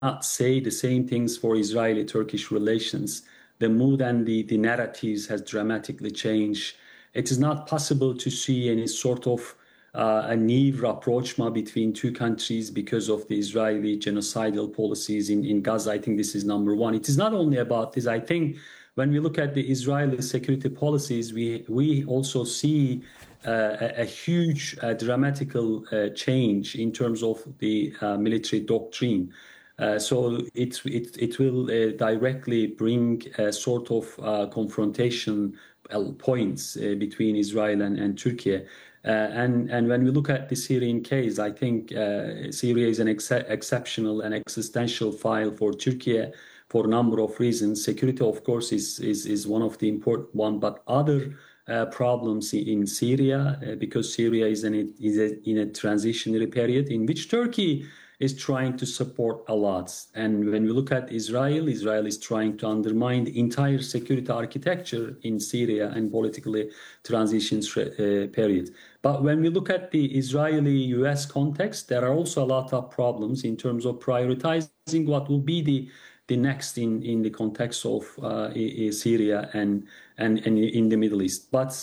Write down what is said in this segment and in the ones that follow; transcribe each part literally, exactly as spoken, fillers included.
not say the same things for Israeli-Turkish relations. The mood and the, the narratives has dramatically changed. It is not possible to see any sort of uh, a naive rapprochement between two countries because of the Israeli genocidal policies in, in Gaza. I think this is number one. It is not only about this. I think when we look at the Israeli security policies, we, we also see uh, a, a huge, uh, dramatical uh, change in terms of the uh, military doctrine. Uh, so it, it, it will uh, directly bring a sort of uh, confrontation uh, points uh, between Israel and, and Turkey. Uh, and, and when we look at the Syrian case, I think uh, Syria is an ex exceptional and existential file for Turkey for a number of reasons. Security, of course, is, is, is one of the important ones, but other uh, problems in Syria, uh, because Syria is, in a, is a, in a transitionary period in which Turkey is trying to support a lot. And when we look at Israel, Israel is trying to undermine the entire security architecture in Syria and politically transition uh, period. But when we look at the Israeli-U S context, there are also a lot of problems in terms of prioritizing what will be the, the next in, in the context of uh, Syria and, and, and in the Middle East. But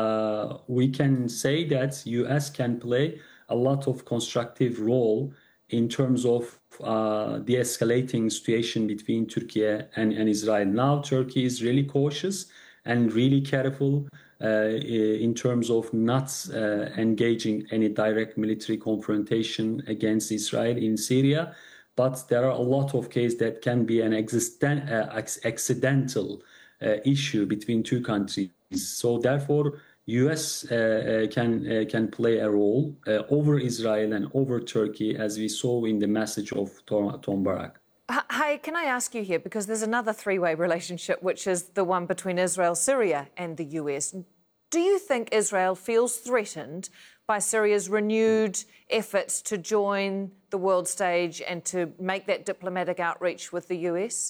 uh, we can say that U S can play a lot of constructive role in terms of uh, de-escalating situation between Turkey and, and Israel. Now Turkey is really cautious and really careful uh, in terms of not uh, engaging any direct military confrontation against Israel in Syria. But there are a lot of cases that can be an existen uh, accidental uh, issue between two countries. So therefore, U S uh, can uh, can play a role uh, over Israel and over Turkey, as we saw in the message of Tom, Tom Barak. Hi, can I ask you here, because there's another three-way relationship, which is the one between Israel, Syria and the U S. Do you think Israel feels threatened by Syria's renewed efforts to join the world stage and to make that diplomatic outreach with the U S?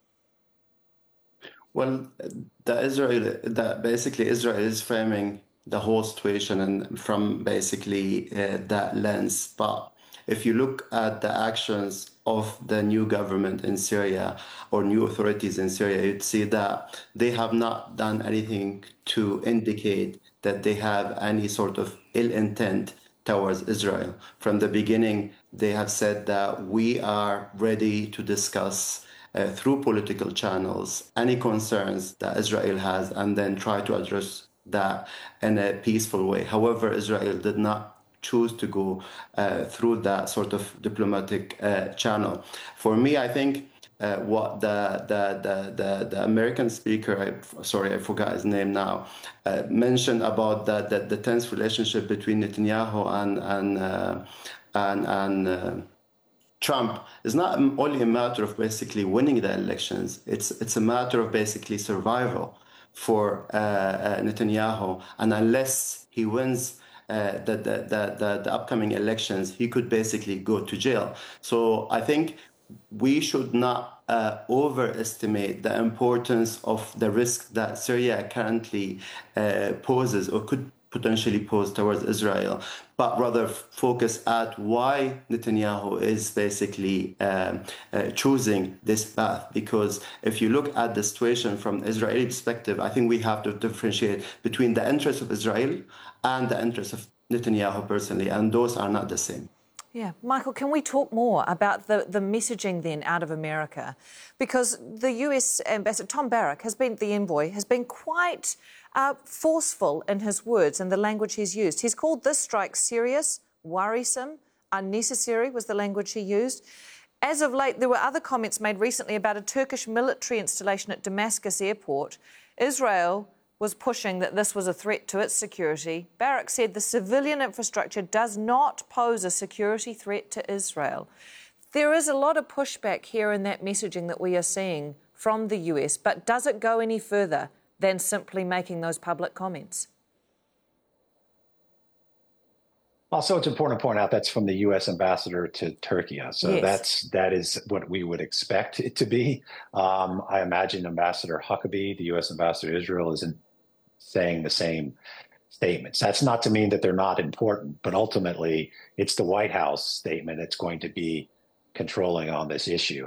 Well, the Israel, that basically Israel is framing the whole situation and from basically uh, that lens. But if you look at the actions of the new government in Syria or new authorities in Syria, you'd see that they have not done anything to indicate that they have any sort of ill intent towards Israel. From the beginning, they have said that we are ready to discuss Uh, through political channels any concerns that Israel has and then try to address that in a peaceful way. However, Israel did not choose to go uh, through that sort of diplomatic uh, channel. For me, I think uh, what the, the, the, the, the American speaker, I, sorry, I forgot his name now, uh, mentioned about the, the, the tense relationship between Netanyahu and, and, uh, and, and uh, Trump is not only a matter of basically winning the elections, it's, it's a matter of basically survival for uh, uh, Netanyahu. And unless he wins uh, the, the, the, the, the upcoming elections, he could basically go to jail. So I think we should not uh, overestimate the importance of the risk that Syria currently uh, poses or could potentially pose towards Israel, but rather focus at why Netanyahu is basically um, uh, choosing this path. Because if you look at the situation from Israeli perspective, I think we have to differentiate between the interests of Israel and the interests of Netanyahu personally, and those are not the same. Yeah. Michael, can we talk more about the, the messaging then out of America? Because the U S Ambassador, Tom Barak, has been, the envoy, has been quite uh, forceful in his words and the language he's used. He's called this strike serious, worrisome, unnecessary was the language he used. As of late, there were other comments made recently about a Turkish military installation at Damascus airport. Israel was pushing that this was a threat to its security. Barak said the civilian infrastructure does not pose a security threat to Israel. There is a lot of pushback here in that messaging that we are seeing from the U S, but does it go any further than simply making those public comments? Also, it's important to point out that's from the U S ambassador to Turkey. So yes. that's that is what we would expect it to be. Um, I imagine Ambassador Huckabee, the U S ambassador to Israel, isn't saying the same statements. That's not to mean that they're not important, but ultimately it's the White House statement that's going to be controlling on this issue.